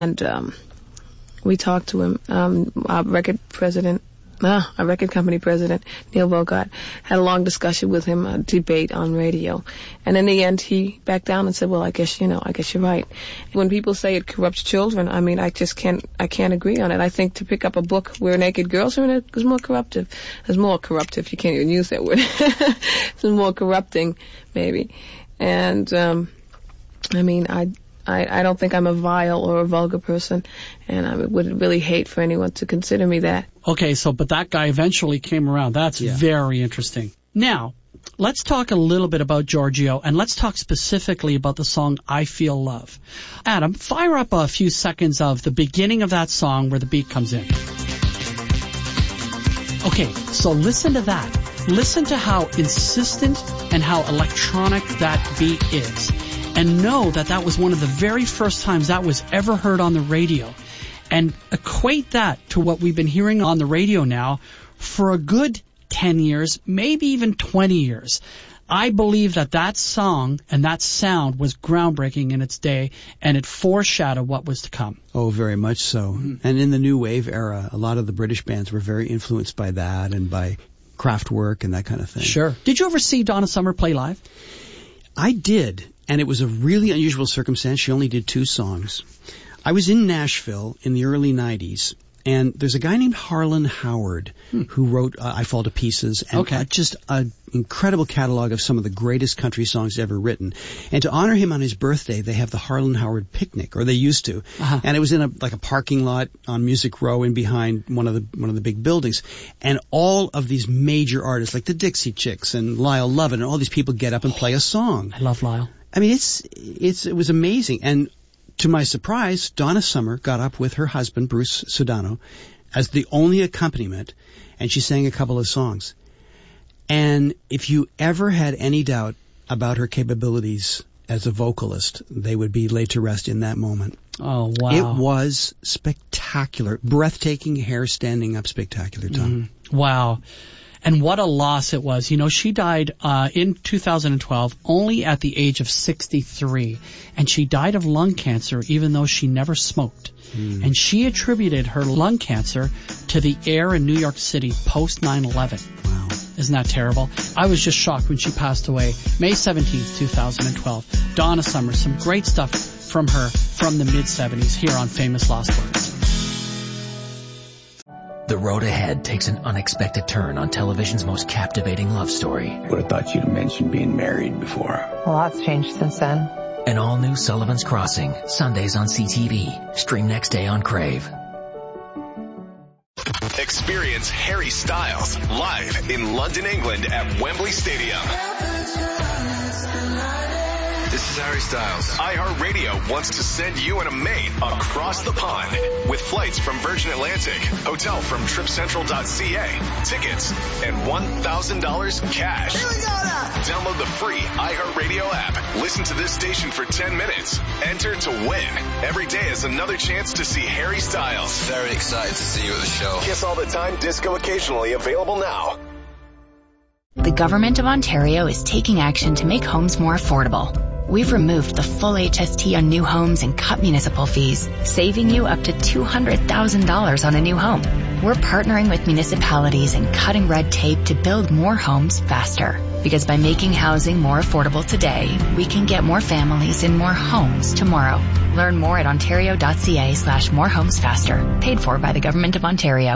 And we talked to him. Our record company president, Neil Bogart, had a long discussion with him, a debate on radio. And in the end, he backed down and said, well, I guess you're right. When people say it corrupts children, I mean, I can't agree on it. I think to pick up a book where naked girls are in it is more corruptive. It's more corruptive. You can't even use that word. It's more corrupting, maybe. And, I mean, I don't think I'm a vile or a vulgar person, and I would really hate for anyone to consider me that. Okay, but that guy eventually came around. That's very interesting. Now, let's talk a little bit about Giorgio, and let's talk specifically about the song I Feel Love. Adam, fire up a few seconds of the beginning of that song where the beat comes in. Okay, so listen to that. Listen to how insistent and how electronic that beat is. And know that was one of the very first times that was ever heard on the radio. And equate that to what we've been hearing on the radio now for a good 10 years, maybe even 20 years. I believe that song and that sound was groundbreaking in its day, and it foreshadowed what was to come. Oh, very much so. Mm-hmm. And in the New Wave era, a lot of the British bands were very influenced by that and by Kraftwerk and that kind of thing. Sure. Did you ever see Donna Summer play live? I did. And it was a really unusual circumstance. She only did 2 songs. I was in Nashville in the early 90s, and there's a guy named Harlan Howard who wrote I Fall to Pieces, and just an incredible catalog of some of the greatest country songs ever written. And to honor him on his birthday, they have the Harlan Howard Picnic, or they used to. Uh-huh. And it was in a parking lot on Music Row in behind one of the big buildings. And all of these major artists, like the Dixie Chicks and Lyle Lovett, and all these people get up and play a song. I love Lyle. I mean, it was amazing. And to my surprise, Donna Summer got up with her husband, Bruce Sudano, as the only accompaniment, and she sang a couple of songs. And if you ever had any doubt about her capabilities as a vocalist, they would be laid to rest in that moment. Oh, wow. It was spectacular. Breathtaking, hair standing up, spectacular, Tom. Wow. And what a loss it was. You know, she died in 2012 only at the age of 63. And she died of lung cancer even though she never smoked. And she attributed her lung cancer to the air in New York City post 9/11. Wow. Isn't that terrible? I was just shocked when she passed away. May 17th, 2012. Donna Summer, some great stuff from her from the mid-70s here on Famous Lost Words. The road ahead takes an unexpected turn on television's most captivating love story. Would have thought you'd mentioned being married before. A lot's changed since then. An all-new Sullivan's Crossing, Sundays on CTV. Stream next day on Crave. Experience Harry Styles live in London, England at Wembley Stadium. This is Harry Styles. iHeartRadio wants to send you and a mate across the pond with flights from Virgin Atlantic, hotel from TripCentral.ca, tickets, and $1,000 cash. Here we go now. Download the free iHeartRadio app. Listen to this station for 10 minutes. Enter to win. Every day is another chance to see Harry Styles. Very excited to see you at the show. Kiss all the time, disco occasionally, available now. The Government of Ontario is taking action to make homes more affordable. We've removed the full HST on new homes and cut municipal fees, saving you up to $200,000 on a new home. We're partnering with municipalities and cutting red tape to build more homes faster. Because by making housing more affordable today, we can get more families in more homes tomorrow. Learn more at ontario.ca/morehomesfaster. Paid for by the Government of Ontario.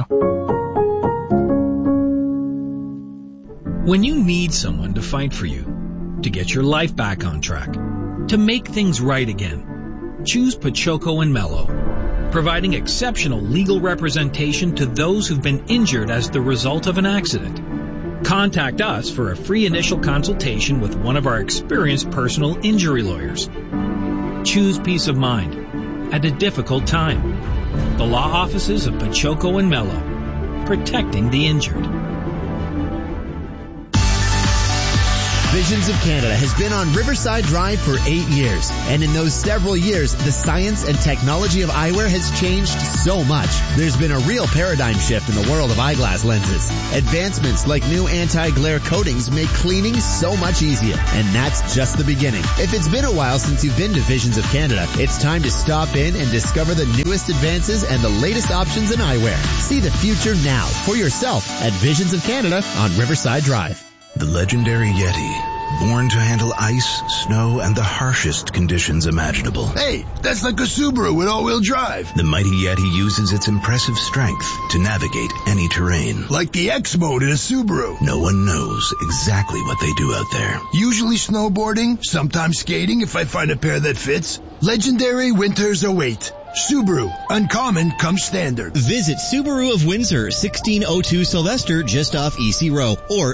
When you need someone to fight for you, to get your life back on track, to make things right again, choose Pachoco and Mello, providing exceptional legal representation to those who've been injured as the result of an accident. Contact us for a free initial consultation with one of our experienced personal injury lawyers. Choose peace of mind at a difficult time. The law offices of Pachoco and Mello, protecting the injured. Visions of Canada has been on Riverside Drive for 8 years. And in those several years, the science and technology of eyewear has changed so much. There's been a real paradigm shift in the world of eyeglass lenses. Advancements like new anti-glare coatings make cleaning so much easier. And that's just the beginning. If it's been a while since you've been to Visions of Canada, it's time to stop in and discover the newest advances and the latest options in eyewear. See the future now for yourself at Visions of Canada on Riverside Drive. The legendary Yeti, born to handle ice, snow, and the harshest conditions imaginable. Hey, that's like a Subaru with all-wheel drive. The mighty Yeti uses its impressive strength to navigate any terrain. Like the X mode in a Subaru. No one knows exactly what they do out there. Usually snowboarding, sometimes skating if I find a pair that fits. Legendary winters await. Subaru. Uncommon comes standard. Visit Subaru of Windsor, 1602 Sylvester, just off EC Row, or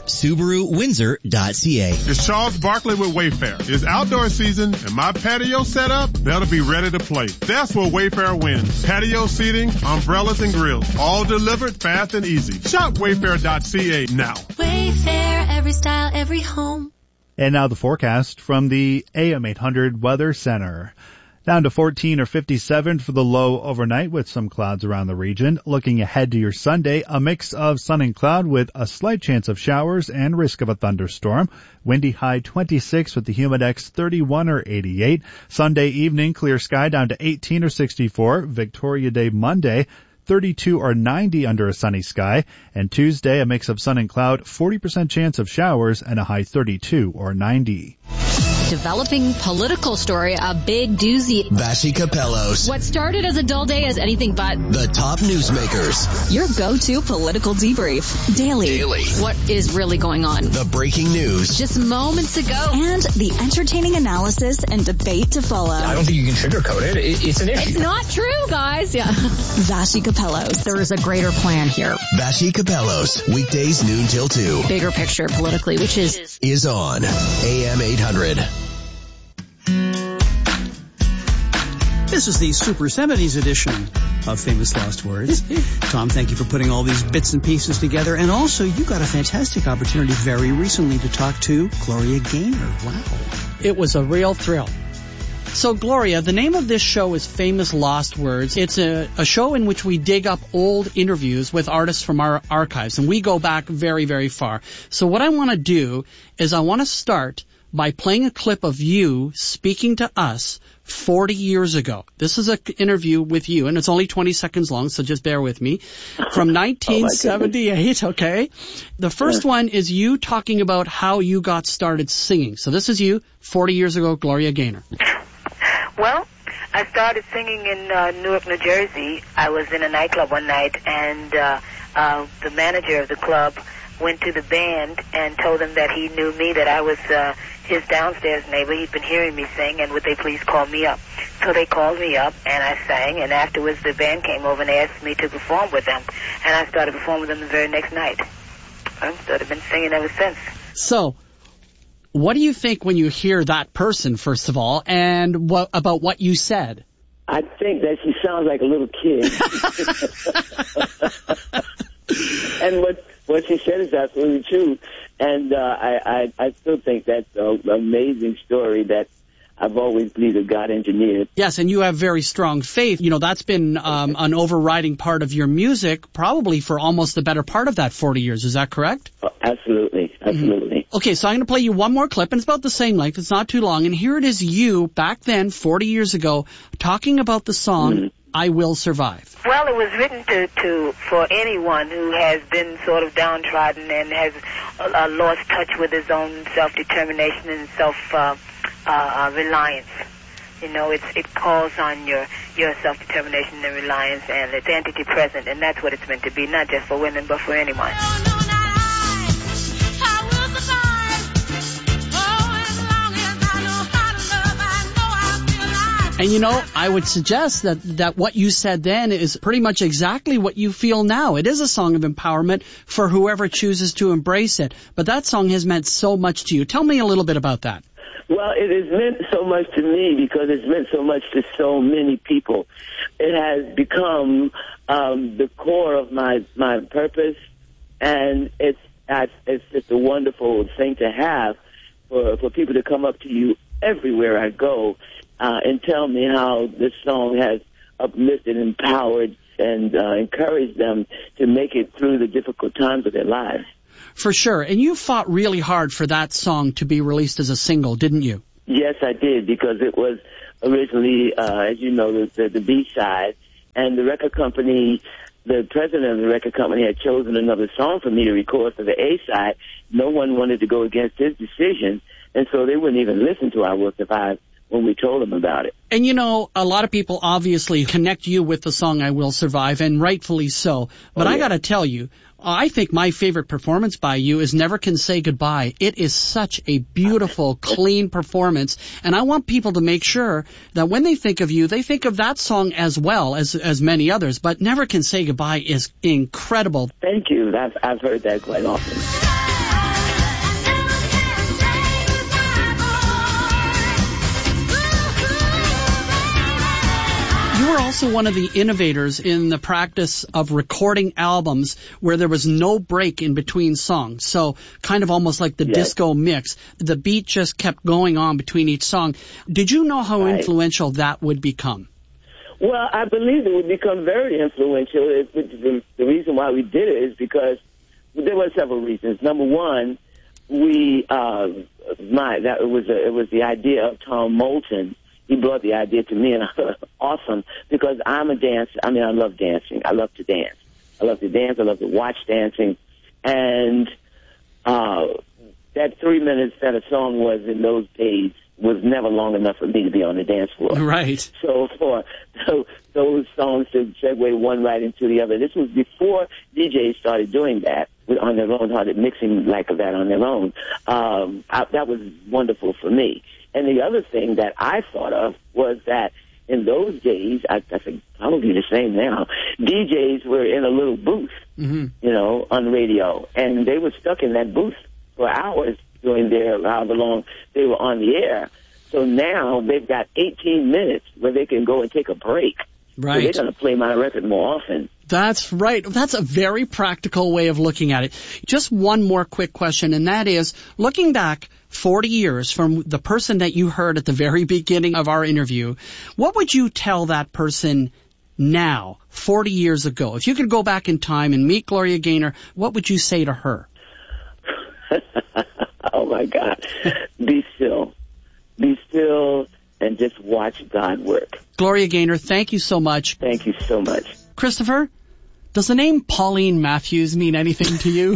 SubaruWindsor.ca. It's Charles Barkley with Wayfair. It's outdoor season, and my patio set up, that'll be ready to play. That's where Wayfair wins. Patio seating, umbrellas, and grills. All delivered fast and easy. Shop Wayfair.ca now. Wayfair, every style, every home. And now the forecast from the AM 800 Weather Center. Down to 14 or 57 for the low overnight with some clouds around the region. Looking ahead to your Sunday, a mix of sun and cloud with a slight chance of showers and risk of a thunderstorm. Windy high 26 with the humidex 31 or 88. Sunday evening, clear sky down to 18 or 64. Victoria Day Monday, 32 or 90 under a sunny sky. And Tuesday, a mix of sun and cloud, 40% chance of showers and a high 32 or 90. Developing political story, a big doozy. Vassy Capellos. What started as a dull day is anything but. The top newsmakers. Your go-to political debrief. Daily. What is really going on? The breaking news. Just moments ago. And the entertaining analysis and debate to follow. I don't think you can sugarcoat it. It's an issue. It's not true, guys. Yeah. Vassy Capellos. There is a greater plan here. Vassy Capellos. Weekdays noon till 2. Bigger picture politically, which is on AM 800. This is the Super 70s edition of Famous Lost Words. Tom, thank you for putting all these bits and pieces together. And also, you got a fantastic opportunity very recently to talk to Gloria Gaynor. Wow. It was a real thrill. So, Gloria, the name of this show is Famous Lost Words. It's a show in which we dig up old interviews with artists from our archives, and we go back very, very far. So what I want to do is I want to start by playing a clip of you speaking to us 40 years ago. This is an interview with you, and it's only 20 seconds long, so just bear with me. From 1978, okay? The first one is you talking about how you got started singing. So this is you 40 years ago, Gloria Gaynor. Well, I started singing in Newark, New Jersey. I was in a nightclub one night, and the manager of the club went to the band and told them that he knew me, that I was his downstairs neighbor. He'd been hearing me sing, and would they please call me up? So they called me up, and I sang, and afterwards the band came over and they asked me to perform with them, and I started performing with them the very next night. I've been singing ever since. So, what do you think when you hear that person, first of all, and about what you said? I think that she sounds like a little kid. And what she said is absolutely true. And I still think that's an amazing story that I've always believed that God engineered. Yes, and you have very strong faith. You know, that's been an overriding part of your music probably for almost the better part of that 40 years. Is that correct? Absolutely. Absolutely. Mm-hmm. Okay, so I'm going to play you one more clip, and it's about the same length. It's not too long. And here it is you, back then, 40 years ago, talking about the song, I Will Survive. Well, it was written for anyone who has been sort of downtrodden and has lost touch with his own self-determination and self-reliance. You know, it calls on your self-determination and reliance, and it's entity present, and that's what it's meant to be, not just for women, but for anyone. And you know, I would suggest that what you said then is pretty much exactly what you feel now. It is a song of empowerment for whoever chooses to embrace it. But that song has meant so much to you. Tell me a little bit about that. Well, it has meant so much to me because it's meant so much to so many people. It has become the core of my purpose, and it's just a wonderful thing to have. for people to come up to you everywhere I go and tell me how this song has uplifted, empowered, and encouraged them to make it through the difficult times of their lives. For sure. And you fought really hard for that song to be released as a single, didn't you? Yes, I did, because it was originally, as you know, the B-side, and the record company, the president of the record company had chosen another song for me to record for the A-side. No one wanted to go against his decision, and so they wouldn't even listen to our work when we told them about it. And you know, a lot of people obviously connect you with the song I Will Survive, and rightfully so. But I gotta tell you, I think my favorite performance by you is Never Can Say Goodbye. It is such a beautiful, clean performance, and I want people to make sure that when they think of you, they think of that song as well as many others. But Never Can Say Goodbye is incredible. Thank you. I've heard that quite often. You were also one of the innovators in the practice of recording albums where there was no break in between songs. So kind of almost like the disco mix. The beat just kept going on between each song. Did you know how influential that would become? Well, I believe it would become very influential. The reason why we did it is because there were several reasons. Number one, it was the idea of Tom Moulton. He brought the idea to me, and I thought, awesome, because I'm a dancer. I mean, I love dancing. I love to dance. I love to dance. I love to watch dancing. And that 3 minutes that a song was in those days was never long enough for me to be on the dance floor. Right. So for those songs to segue one right into the other, this was before DJs started doing that on their own, started mixing like that on their own. That was wonderful for me. And the other thing that I thought of was that in those days, I think probably the same now, DJs were in a little booth, you know, on radio, and they were stuck in that booth for hours during however long they were on the air. So now they've got 18 minutes where they can go and take a break. Right. So they're going to play my record more often. That's right. That's a very practical way of looking at it. Just one more quick question, and that is, looking back 40 years from the person that you heard at the very beginning of our interview, what would you tell that person now, 40 years ago? If you could go back in time and meet Gloria Gaynor, what would you say to her? Oh, my God. Be still. Be still and just watch God work. Gloria Gaynor, thank you so much. Thank you so much. Christopher, does the name Pauline Matthews mean anything to you?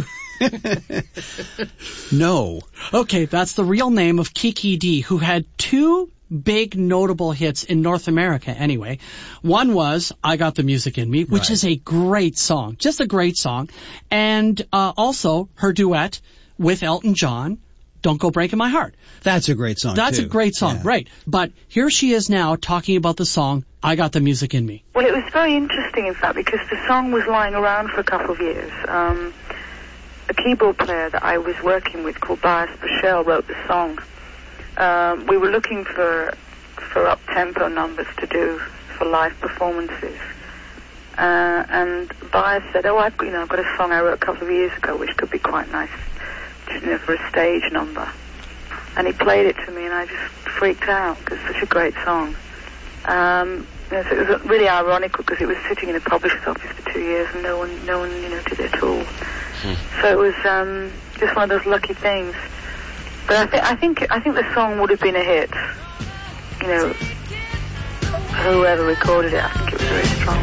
No. Okay, that's the real name of Kiki Dee, who had two big notable hits in North America anyway. One was I Got the Music in Me, which is a great song, just a great song. And also her duet with Elton John, Don't Go Breaking My Heart. That's a great song, That's a great song, right. But here she is now talking about the song I Got the Music in Me. Well, it was very interesting, in fact, because the song was lying around for a couple of years. A keyboard player that I was working with called Bias Bushell wrote the song. We were looking for up-tempo numbers to do for live performances. And Bias said, I've got a song I wrote a couple of years ago which could be quite nice, for a stage number. And he played it to me, and I just freaked out because it's such a great song. So it was really ironical because it was sitting in a publisher's office for 2 years and no one did it at all. So it was just one of those lucky things. But I think the song would have been a hit. You know, whoever recorded it, I think it was very strong.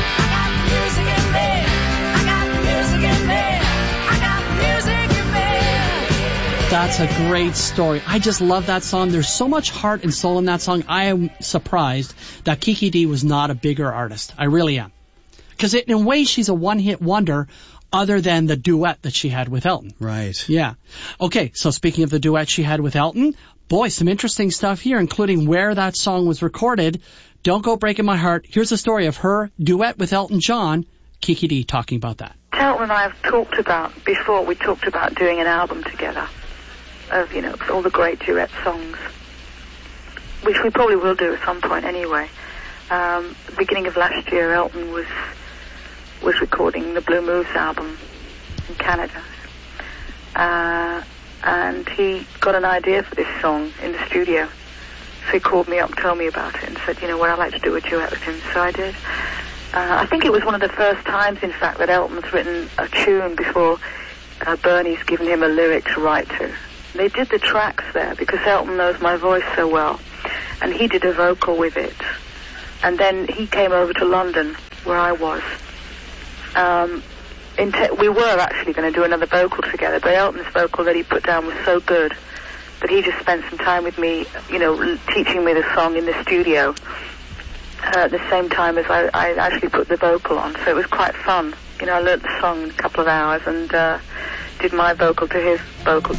That's a great story. I just love that song. There's so much heart and soul in that song. I am surprised that Kiki Dee was not a bigger artist. I really am. Because in a way, she's a one-hit wonder other than the duet that she had with Elton. Right. Yeah. Okay, so speaking of the duet she had with Elton, boy, some interesting stuff here, including where that song was recorded. Don't Go Breaking My Heart. Here's a story of her duet with Elton John. Kiki Dee talking about that. Elton and I have talked about doing an album together of, all the great duet songs, which we probably will do at some point anyway. Beginning of last year, Elton was recording the Blue Moves album in Canada. and he got an idea for this song in the studio. So he called me up, told me about it, and said, well, I'd like to do a duet with him. So I did. I think it was one of the first times, in fact, that Elton's written a tune before Bernie's given him a lyric to write to. They did the tracks there because Elton knows my voice so well, and he did a vocal with it. And then he came over to London, where I was. We were actually going to do another vocal together, but Elton's vocal that he put down was so good that he just spent some time with me, teaching me the song in the studio at the same time as I actually put the vocal on. So it was quite fun. I learnt the song in a couple of hours and did my vocal to his vocal.